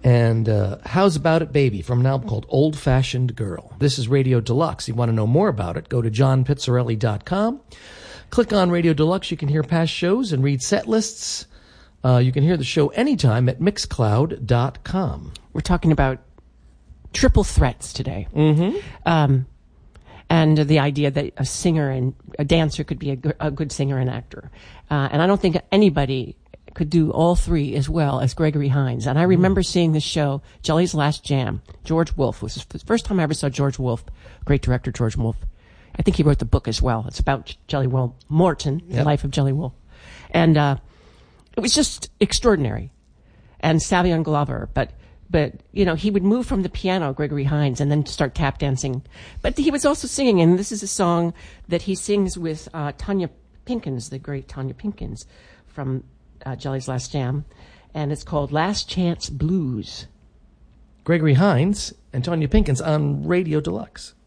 And How's About It Baby from an album called Old Fashioned Girl. This is Radio Deluxe. You want to know more about it, go to johnpizzarelli.com. Click on Radio Deluxe. You can hear past shows and read set lists. You can hear the show anytime at mixcloud.com. We're talking about triple threats today. Mm-hmm. And the idea that a singer and a dancer could be a good singer and actor. And I don't think anybody could do all three as well as Gregory Hines. And I remember seeing this show, Jelly's Last Jam. George Wolfe was the first time I ever saw George Wolfe, great director George Wolfe. I think he wrote the book as well. It's about Jelly Roll Morton, the life of Jelly Roll. And it was just extraordinary. And Savion Glover, but you know, he would move from the piano, Gregory Hines, and then start tap dancing. But he was also singing, and this is a song that he sings with Tanya Pinkins, the great Tanya Pinkins from Jelly's Last Jam, and it's called Last Chance Blues. Gregory Hines and Tanya Pinkins on Radio Deluxe.